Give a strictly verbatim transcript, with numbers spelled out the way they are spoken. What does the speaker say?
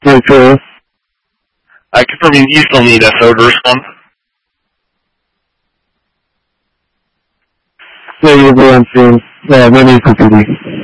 Okay. I confirm you still need S O to respond. Yeah, you're going to, uh, no need for P D.